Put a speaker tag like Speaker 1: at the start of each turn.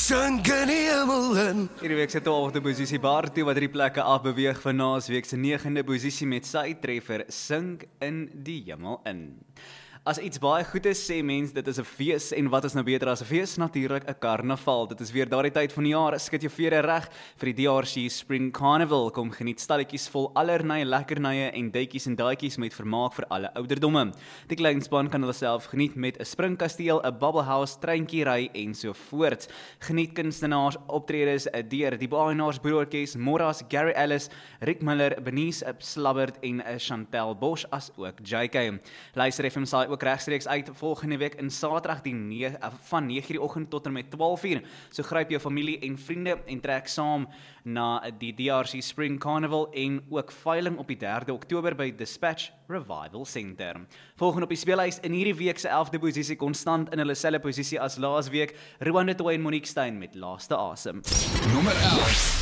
Speaker 1: sink in die hemel in.
Speaker 2: Hierdie week se 12de posisie Bartie wat 3 plekke afbeweeg van naasweek se 9de posisie met sy treffer Sink in die hemel in. As iets baie goed is, sê mens dit is 'n fees en wat is nou beter as 'n fees? Natuurlik 'n karnaval. Dit is weer daardie tyd van die jaar, skud jou vere reg vir die DRC Spring Carnival. Kom geniet stalletjies vol allerlei lekkernye en duitjies en daadjies met vermaak vir alle ouderdomme. Die kleinspan kan hulle self geniet met 'n springkasteel, 'n bubble house, treintjie ry en so voort. Geniet kunstenaars optredes deur die Baaienaars Broertjies, Morras, Gary Ellis, Rick Miller, Benice Slabbert en Chantel Bosch as ook JK. Luister FM saai ook regstreeks uit volgende week in Saterdag van 9:00 die oggend tot en met 12:00. So gryp jou familie en vriende en trek saam na die DRC Spring Carnival en ook veiling op die 3de Oktober by Dispatch Revival Center. Volgende op die speelhuis in hierdie week se 11de posisie konstant in hulle selfe posisie as laasweek, Ruan de Toey en Monique Stein met Laaste Asem.
Speaker 3: Nommer 11.